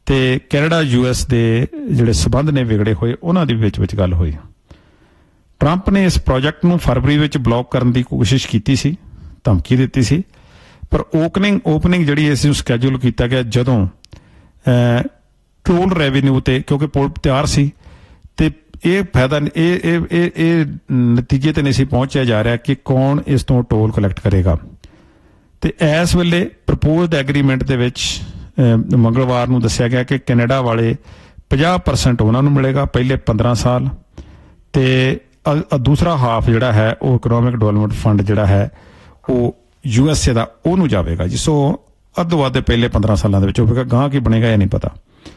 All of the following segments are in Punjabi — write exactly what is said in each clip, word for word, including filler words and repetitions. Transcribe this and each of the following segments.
ਤੇ ਕੈਨੇਡਾ ਯੂ ਐਸ ਦੇ ਜਿਹੜੇ ਸਬੰਧ ਨੇ ਵਿਗੜੇ ਹੋਏ ਉਹਨਾਂ ਦੀ ਵਿੱਚ ਵਿੱਚ ਗੱਲ ਹੋਈ। ਟਰੰਪ ਨੇ ਇਸ ਪ੍ਰੋਜੈਕਟ ਨੂੰ ਫਰਵਰੀ ਵਿੱਚ ਬਲੌਕ ਕਰਨ ਦੀ ਕੋਸ਼ਿਸ਼ ਕੀਤੀ ਸੀ, ਧਮਕੀ ਦਿੱਤੀ ਸੀ, ਪਰ ਓਪਨਿੰਗ ਓਪਨਿੰਗ ਜਿਹੜੀ ਇਸ ਨੂੰ ਸਕੈਜੂਲ ਕੀਤਾ ਗਿਆ ਜਦੋਂ ਟੋਲ ਰੈਵਨਿਊ ਤੇ, ਕਿਉਂਕਿ ਪੁਲ ਤਿਆਰ ਸੀ ਤੇ ਇਹ ਫਾਇਦਾ ਇਹ ਇਹ ਇਹ ਇਹ ਨਤੀਜੇ ਤੇ ਨਹੀਂ ਸੀ ਪਹੁੰਚਿਆ ਜਾ ਰਿਹਾ ਕਿ ਕੌਣ ਇਸ ਤੋਂ ਟੋਲ ਕਲੈਕਟ ਕਰੇਗਾ। ਤੇ ਇਸ ਵੇਲੇ ਪ੍ਰਪੋਜ਼ਡ ਐਗਰੀਮੈਂਟ ਦੇ ਵਿੱਚ ਮੰਗਲਵਾਰ ਨੂੰ ਦੱਸਿਆ ਗਿਆ ਕਿ ਕੈਨੇਡਾ ਵਾਲੇ ਪੰਜਾਹ ਪਰਸੈਂਟ ਉਹਨਾਂ ਨੂੰ ਮਿਲੇਗਾ ਪਹਿਲੇ ਪੰਦਰਾਂ ਸਾਲ, ਤੇ ਦੂਸਰਾ ਹਾਫ ਜਿਹੜਾ ਹੈ ਉਹ ਇਕਨੋਮਿਕ ਡਿਵੈਲਪਮੈਂਟ ਫੰਡ ਜਿਹੜਾ ਹੈ ਉਹ ਯੂ ਐਸ ਏ ਦਾ ਉਹਨੂੰ ਜਾਵੇਗਾ ਜੀ। ਸੋ ਅੱਧੋ ਅੱਧ ਪਹਿਲੇ ਪੰਦਰਾਂ ਸਾਲਾਂ ਦੇ ਵਿੱਚ ਹੋਵੇਗਾ, ਗਾਂ ਕੀ ਬਣੇਗਾ ਇਹ ਨਹੀਂ ਪਤਾ।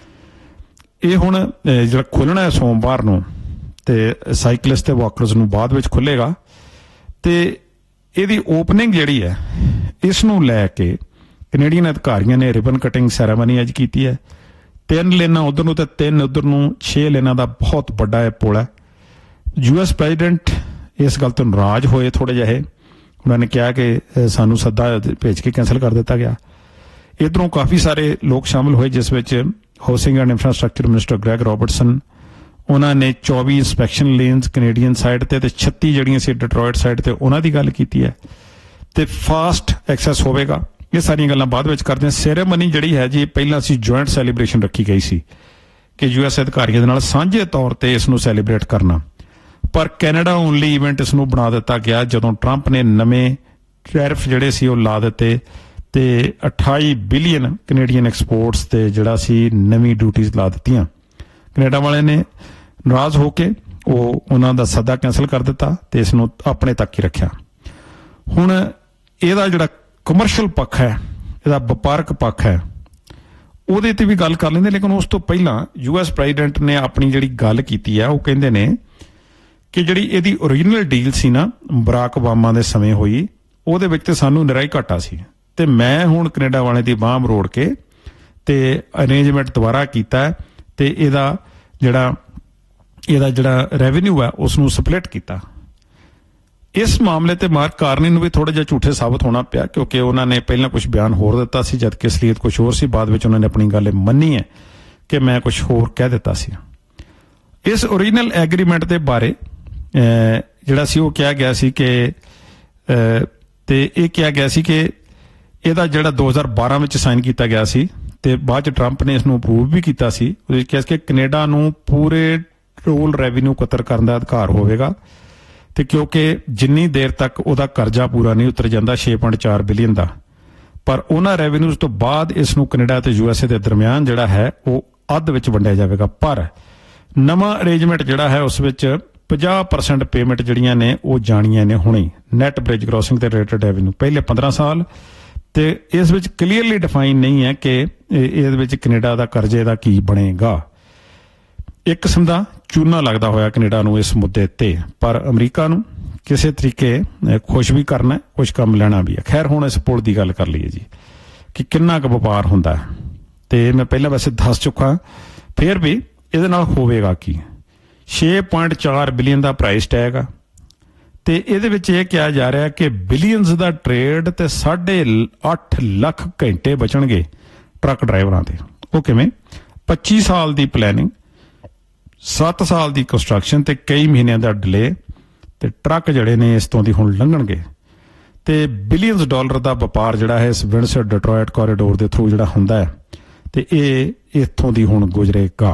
ਇਹ ਹੁਣ ਜਿਹੜਾ ਖੁੱਲ੍ਹਣਾ ਹੈ ਸੋਮਵਾਰ ਨੂੰ ਤੇ ਸਾਈਕਲਿਸਟ ਤੇ ਵਾਕਰਸ ਨੂੰ ਬਾਅਦ ਵਿੱਚ ਖੁੱਲ੍ਹੇਗਾ, ਤੇ ਇਹਦੀ ਓਪਨਿੰਗ ਜਿਹੜੀ ਹੈ ਇਸ ਨੂੰ ਲੈ ਕੇ ਕੈਨੇਡੀਅਨ ਅਧਿਕਾਰੀਆਂ ਨੇ ਰਿਬਨ ਕਟਿੰਗ ਸੈਰੇਮਨੀ ਅੱਜ ਕੀਤੀ ਹੈ। ਤਿੰਨ ਲੇਨਾਂ ਉੱਧਰ ਨੂੰ ਤੇ ਤਿੰਨ ਉੱਧਰ ਨੂੰ, ਛੇ ਲੇਨਾਂ ਦਾ ਬਹੁਤ ਵੱਡਾ ਇਹ ਪੁਲ ਹੈ। ਯੂ ਐਸ ਪ੍ਰੈਜ਼ੀਡੈਂਟ ਇਸ ਗੱਲ ਤੋਂ ਨਾਰਾਜ਼ ਹੋਏ ਥੋੜ੍ਹੇ ਜਿਹੇ, ਉਹਨਾਂ ਨੇ ਕਿਹਾ ਕਿ ਸਾਨੂੰ ਸੱਦਾ ਭੇਜ ਕੇ ਕੈਂਸਲ ਕਰ ਦਿੱਤਾ ਗਿਆ। ਇੱਧਰੋਂ ਕਾਫੀ ਸਾਰੇ ਲੋਕ ਸ਼ਾਮਲ ਹੋਏ ਜਿਸ ਵਿੱਚ housing and infrastructure minister Greg Robertson, ਉਹਨਾਂ ਨੇ ਚੌਵੀ ਇੰਸਪੈਕਸ਼ਨ ਲੇਨਸ ਕੈਨੇਡੀਅਨ ਸਾਈਡ ਤੇ ਤੇ ਛੱਤੀ ਜਿਹੜੀਆਂ ਸੀ ਡਿਟਰੋਇਟ ਸਾਈਡ ਤੇ ਉਹਨਾਂ ਦੀ ਗੱਲ ਕੀਤੀ ਹੈ, ਤੇ ਫਾਸਟ ਐਕਸੈਸ ਹੋਵੇਗਾ। ਇਹ ਸਾਰੀਆਂ ਗੱਲਾਂ ਬਾਅਦ ਵਿੱਚ ਕਰਦੇ ਹਾਂ। ਸੈਰੇਮਨੀ ਜਿਹੜੀ ਹੈ ਜੀ ਪਹਿਲਾਂ ਸੀ ਜੁਆਇੰਟ ਸੈਲੀਬ੍ਰੇਸ਼ਨ ਰੱਖੀ ਗਈ ਸੀ ਕਿ ਯੂ ਐਸ ਅਧਿਕਾਰੀਆਂ ਦੇ ਨਾਲ ਸਾਂਝੇ ਤੌਰ ਤੇ ਇਸ ਨੂੰ ਸੈਲੀਬ੍ਰੇਟ ਕਰਨਾ, ਪਰ ਕੈਨੇਡਾ ਓਨਲੀ ਇਵੈਂਟ ਇਸ ਨੂੰ ਬਣਾ ਦਿੱਤਾ ਗਿਆ ਜਦੋਂ ਟਰੰਪ ਨੇ ਨਵੇਂ ਟੈਰਿਫ ਜਿਹੜੇ ਸੀ ਉਹ ਲਾ ਦਿੱਤੇ ਤੇ ਅਠਾਈ ਬਿਲੀਅਨ ਕੈਨੇਡੀਅਨ ਐਕਸਪੋਰਟਸ ਤੇ ਜਿਹੜਾ ਸੀ ਨਵੀਂ ਡਿਊਟੀਜ਼ ਲਾ ਦਿੱਤੀਆਂ। ਕੈਨੇਡਾ ਵਾਲਿਆਂ ਨੇ ਨਾਰਾਜ਼ ਹੋ ਕੇ ਉਹ ਉਹਨਾਂ ਦਾ ਸੱਦਾ ਕੈਂਸਲ ਕਰ ਦਿੱਤਾ ਤੇ ਇਸ ਨੂੰ ਆਪਣੇ ਤੱਕ ਹੀ ਰੱਖਿਆ। ਹੁਣ ਇਹਦਾ ਜਿਹੜਾ ਕਮਰਸ਼ੀਅਲ ਪੱਖ ਹੈ, ਇਹਦਾ ਵਪਾਰਕ ਪੱਖ ਹੈ, ਉਹਦੇ ਤੇ ਵੀ ਗੱਲ ਕਰ ਲੈਂਦੇ, ਲੇਕਿਨ ਉਸ ਤੋਂ ਪਹਿਲਾਂ ਯੂ ਐਸ ਪ੍ਰੈਜ਼ੀਡੈਂਟ ਨੇ ਆਪਣੀ ਜਿਹੜੀ ਗੱਲ ਕੀਤੀ ਹੈ ਉਹ ਕਹਿੰਦੇ ਨੇ ਕਿ ਜਿਹੜੀ ਇਹਦੀ ਓਰੀਜਨਲ ਡੀਲ ਸੀ ਨਾ ਬਰਾਕ ਓਬਾਮਾ ਦੇ ਸਮੇਂ ਹੋਈ, ਉਹਦੇ ਵਿੱਚ ਤੇ ਸਾਨੂੰ ਨਿਰਾਈ ਘਾਟਾ ਸੀ, ਤੇ ਮੈਂ ਹੁਣ ਕੈਨੇਡਾ ਵਾਲੇ ਦੀ ਬਾਂਹ ਮਰੋੜ ਕੇ ਤੇ ਅਰੇਂਜਮੈਂਟ ਦੁਬਾਰਾ ਕੀਤਾ ਤੇ ਇਹਦਾ ਜਿਹੜਾ ਇਹਦਾ ਜਿਹੜਾ ਰੈਵਨਿਊ ਹੈ ਉਸ ਨੂੰ ਸਪਲਿਟ ਕੀਤਾ। ਇਸ ਮਾਮਲੇ ਤੇ ਮਾਰਕ ਕਾਰਨੀ ਨੂੰ ਵੀ ਥੋੜਾ ਜਿਹਾ ਝੂਠੇ ਸਾਬਤ ਹੋਣਾ ਪਿਆ, ਕਿਉਂਕਿ ਉਹਨਾਂ ਨੇ ਪਹਿਲਾਂ ਕੁਝ ਬਿਆਨ ਹੋਰ ਦਿੱਤਾ ਸੀ ਜਦਕਿ ਅਸਲੀਅਤ ਕੁਝ ਹੋਰ ਸੀ। ਬਾਅਦ ਵਿੱਚ ਉਹਨਾਂ ਨੇ ਆਪਣੀ ਗੱਲ ਮੰਨੀ ਹੈ ਕਿ ਮੈਂ ਕੁਝ ਹੋਰ ਕਹਿ ਦਿੱਤਾ ਸੀ। ਇਸ ਓਰੀਜਨਲ ਐਗਰੀਮੈਂਟ ਦੇ ਬਾਰੇ ਜਿਹੜਾ ਸੀ ਉਹ ਕਿਹਾ ਗਿਆ ਸੀ ਕਿ ਤੇ ਇਹ ਕਿਹਾ ਗਿਆ ਸੀ ਕਿ ਇਹਦਾ ਜਿਹੜਾ ਦੋ ਹਜ਼ਾਰ ਬਾਰਾਂ ਵਿੱਚ ਸਾਈਨ ਕੀਤਾ ਗਿਆ ਸੀ ਤੇ ਬਾਅਦ ਚ ਟਰੰਪ ਨੇ ਇਸ ਨੂੰ ਅਪਰੂਵ ਵੀ ਕੀਤਾ ਸੀ। ਉਹਦੇ ਵਿੱਚ ਕਿਹਾ ਕਿ ਕੈਨੇਡਾ ਨੂੰ ਪੂਰੇ ਟੋਲ ਰੈਵਨਿਊ ਇਕੱਤਰ ਕਰਨ ਦਾ ਅਧਿਕਾਰ ਹੋਵੇਗਾ, ਤੇ ਕਿਉਂਕਿ ਜਿੰਨੀ ਦੇਰ ਤੱਕ ਉਹਦਾ ਕਰਜ਼ਾ ਪੂਰਾ ਨਹੀਂ ਉਤਰ ਜਾਂਦਾ ਛੇ ਪੁਆਇੰਟ ਚਾਰ ਬਿਲੀਅਨ ਦਾ, ਪਰ ਉਹਨਾਂ ਰੈਵਨਿਊਜ਼ ਤੋਂ ਬਾਅਦ ਇਸ ਨੂੰ ਕੈਨੇਡਾ ਤੇ ਯੂ ਐਸ ਏ ਦੇ ਦਰਮਿਆਨ ਜਿਹੜਾ ਹੈ ਉਹ ਅੱਧ ਵਿੱਚ ਵੰਡਿਆ ਜਾਵੇਗਾ। ਪਰ ਨਵਾਂ ਅਰੇਂਜਮੈਂਟ ਜਿਹੜਾ ਹੈ ਉਸ ਵਿੱਚ ਪੰਜਾਹ ਪਰਸੈਂਟ ਪੇਮੈਂਟ ਜਿਹੜੀਆਂ ਨੇ ਉਹ ਜਾਣੀਆਂ ਨੇ ਹੁਣੇ ਨੈਟ ਬ੍ਰਿਜ ਕ੍ਰਾਸਿੰਗ ਤੇ ਰੇਟਡ ਰੈਵਨਿਊ ਪਹਿਲੇ ਪੰਦਰਾਂ ਸਾਲ, ਤੇ ਇਸ ਵਿੱਚ ਕਲੀਅਰਲੀ ਡਿਫਾਈਨ ਨਹੀਂ ਹੈ ਕਿ ਇਹਦੇ ਵਿੱਚ ਕੈਨੇਡਾ ਦਾ ਕਰਜ਼ੇ ਦਾ ਕੀ ਬਣੇਗਾ। ਇੱਕ ਕਿਸਮ ਦਾ ਚੂਨਾ ਲੱਗਦਾ ਹੋਇਆ ਕੈਨੇਡਾ ਨੂੰ ਇਸ ਮੁੱਦੇ ਤੇ, ਪਰ ਅਮਰੀਕਾ ਨੂੰ ਕਿਸੇ ਤਰੀਕੇ ਖੁਸ਼ ਵੀ ਕਰਨਾ, ਕੁਝ ਕੰਮ ਲੈਣਾ ਵੀ ਹੈ। ਖੈਰ ਹੁਣ ਇਸ ਪੁਲ ਦੀ ਗੱਲ ਕਰ ਲਈਏ ਜੀ ਕਿ ਕਿੰਨਾ ਕੁ ਵਪਾਰ ਹੁੰਦਾ, ਤੇ ਮੈਂ ਪਹਿਲਾਂ ਵੈਸੇ ਦੱਸ ਚੁੱਕਾ, ਫਿਰ ਵੀ ਇਹਦੇ ਨਾਲ ਹੋਵੇਗਾ ਕੀ। ਛੇ ਪੁਆਇੰਟ ਚਾਰ ਬਿਲੀਅਨ ਦਾ ਪ੍ਰਾਈਸ ਟੈਗ ਆ, ਤੇ ਇਹਦੇ ਵਿੱਚ ਇਹ ਕਿਹਾ ਜਾ ਰਿਹਾ ਕਿ ਬਿਲੀਅਨਸ ਦਾ ਟ੍ਰੇਡ ਤੇ ਸਾਢੇ ਅੱਠ ਲੱਖ ਘੰਟੇ ਬਚਣਗੇ ਟਰੱਕ ਡਰਾਈਵਰਾਂ ਤੇ। ਉਹ ਕਿਵੇਂ? ਪੱਚੀ ਸਾਲ ਦੀ ਪਲੈਨਿੰਗ, ਸੱਤ ਸਾਲ ਦੀ ਕੰਸਟਰਕਸ਼ਨ ਤੇ ਕਈ ਮਹੀਨਿਆਂ ਦਾ ਡਿਲੇ, ਤੇ ਟਰੱਕ ਜਿਹੜੇ ਨੇ ਇਸ ਤੋਂ ਦੀ ਹੁਣ ਲੰਘਣਗੇ, ਤੇ ਬਿਲੀਅਨਸ ਡਾਲਰ ਦਾ ਵਪਾਰ ਜਿਹੜਾ ਹੈ ਇਸ ਵਿੰਡਸਰ ਡਿਟਰੋਇਟ ਕੋਰੀਡੋਰ ਦੇ ਥਰੂ ਜਿਹੜਾ ਹੁੰਦਾ ਹੈ, ਤੇ ਇਹ ਇੱਥੋਂ ਦੀ ਹੁਣ ਗੁਜ਼ਰੇਗਾ।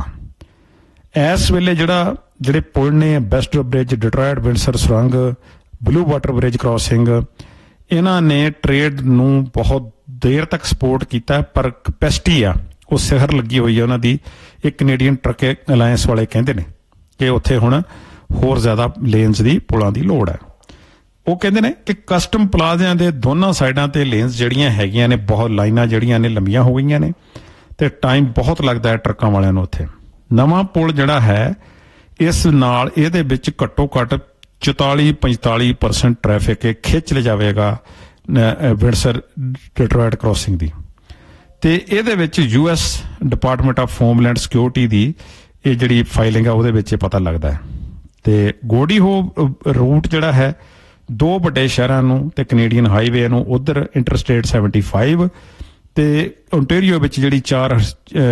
ਇਸ ਵੇਲੇ ਜਿਹੜਾ ਜਿਹੜੇ ਪੁਲ ਨੇ best bridge, ਡਿਟਰੋਇਟ Windsor ਸੁਰੰਗ, blue water bridge crossing, ਇਹਨਾਂ ਨੇ ਟ੍ਰੇਡ ਨੂੰ ਬਹੁਤ ਦੇਰ ਤੱਕ ਸਪੋਰਟ ਕੀਤਾ, ਪਰ ਕਪੈਸਿਟੀ ਆ ਉਹ ਸਿਖਰ ਲੱਗੀ ਹੋਈ ਹੈ ਉਹਨਾਂ ਦੀ। ਇਹ ਕੈਨੇਡੀਅਨ ਟਰੱਕ ਅਲਾਇੰਸ ਵਾਲੇ ਕਹਿੰਦੇ ਨੇ ਕਿ ਉੱਥੇ ਹੁਣ ਹੋਰ ਜ਼ਿਆਦਾ ਲੇਨਸ ਦੀ ਪੁਲਾਂ ਦੀ ਲੋੜ ਹੈ। ਉਹ ਕਹਿੰਦੇ ਨੇ ਕਿ ਕਸਟਮ ਪਲਾਜ਼ਿਆਂ ਦੇ ਦੋਨਾਂ ਸਾਈਡਾਂ ਤੇ ਲੇਨਸ ਜਿਹੜੀਆਂ ਹੈਗੀਆਂ ਨੇ, ਬਹੁਤ ਲਾਈਨਾਂ ਜਿਹੜੀਆਂ ਨੇ ਲੰਬੀਆਂ ਹੋ ਗਈਆਂ ਨੇ, ਤੇ ਟਾਈਮ ਬਹੁਤ ਲੱਗਦਾ ਹੈ ਟਰੱਕਾਂ ਵਾਲਿਆਂ ਨੂੰ ਉੱਥੇ। ਨਵਾਂ ਪੁਲ ਜਿਹੜਾ ਹੈ ਇਸ ਨਾਲ ਇਹਦੇ ਵਿੱਚ ਘੱਟੋ ਘੱਟ ਚੁਤਾਲੀ ਪੰਤਾਲੀ ਪਰਸੈਂਟ ਟ੍ਰੈਫਿਕ ਖਿੱਚ ਲਿਆ ਜਾਵੇਗਾ ਵਿੰਡਸਰ ਡਿਟਰੋਇਟ ਕ੍ਰਾਸਿੰਗ ਦੀ, ਤੇ ਇਹਦੇ ਵਿੱਚ U S department of homeland security ਦੀ ਇਹ ਜਿਹੜੀ ਫਾਈਲਿੰਗ ਆ ਉਹਦੇ ਵਿੱਚ ਇਹ ਪਤਾ ਲੱਗਦਾ ਹੈ। ਤੇ ਗੋਡੀ ਹੋ ਰੂਟ ਜਿਹੜਾ ਹੈ ਦੋ ਵੱਡੇ ਸ਼ਹਿਰਾਂ ਨੂੰ ਤੇ ਕੈਨੇਡੀਅਨ ਹਾਈਵੇ ਨੂੰ, ਉਧਰ ਇੰਟਰਸਟੇਟ ਸੈਵਨਟੀ ਫਾਈਵ ਤੇ ਓਨਟਾਰੀਓ ਵਿੱਚ ਜਿਹੜੀ ਚਾਰ